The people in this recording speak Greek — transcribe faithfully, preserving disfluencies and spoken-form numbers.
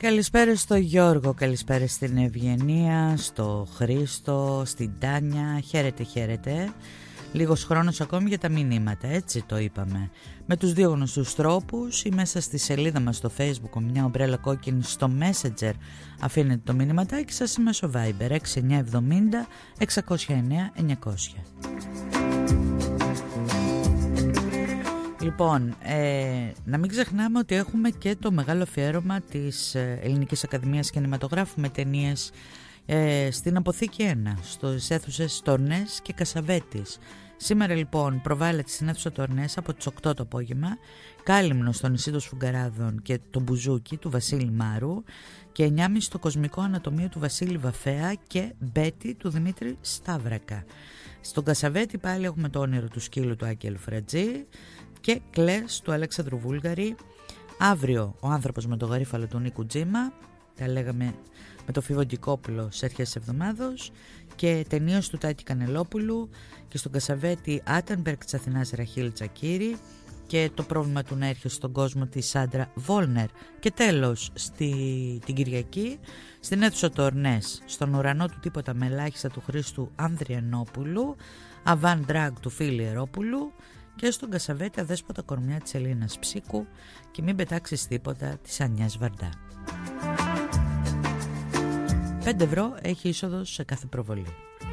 Καλησπέρα στο Γιώργο, καλησπέρα στην Ευγενία, στο Χρήστο, στην Τάνια. Χαίρετε, χαίρετε. Λίγος χρόνος ακόμη για τα μηνύματα, έτσι το είπαμε. Με τους δύο γνωστούς τρόπους ή μέσα στη σελίδα μας στο Facebook, μια ομπρέλα κόκκινη, στο Messenger αφήνετε το μηνύματάκι σας ή μέσω Viber έξι εννιά εβδομήντα εξακόσια εννέα εννιακόσια. Λοιπόν, ε, να μην ξεχνάμε ότι έχουμε και το μεγάλο αφιέρωμα της Ελληνικής Ακαδημίας Κινηματογράφου με ταινίες ε, στην Αποθήκη ένα, στις αίθουσες Τορνές και Κασαβέτης. Σήμερα λοιπόν προβάλλεται στην αίθουσα Τορνές από τις οκτώ το απόγευμα Κάλυμνο στο νησί των Σφουγγαράδων και το Μπουζούκι του Βασίλη Μάρου και εννιά και μισή το Κοσμικό Ανατομείο του Βασίλη Βαφέα και Μπέτη του Δημήτρη Σταύρακα. Στον Κασαβέτη πάλι έχουμε το Όνειρο του Σκύλου του Άκη Ελφρατζή και Κλες του Αλέξανδρου Βούλγαρη. Αύριο Ο Άνθρωπος με το Γαρίφαλο του Νίκου Τζίμα, τα λέγαμε με το Φιβοντικόπουλο σε αρχές εβδομάδος, και ταινίες του Τάκη Κανελόπουλου, και στον Κασαβέτη Άτενμπεργκ της Αθηνάς Ραχίλ Τσακίρη και Το πρόβλημα του να έρχεσαι στον κόσμο της Σάντρα Βόλνερ. Και τέλος στη, την Κυριακή στην αίθουσα Τορνές, στον Ουρανό του Τίποτα με ελάχιστα του Χρήστου Ανδριανόπουλου, Αβάν Ντραγκ του Φίλη Ερόπουλου, και στον Κασαβέτη Αδέσποτα Κορμιά της Ελίνας Ψίκου και Μην πετάξεις τίποτα της Ανιάς Βαρντά. πέντε ευρώ έχει είσοδος σε κάθε προβολή.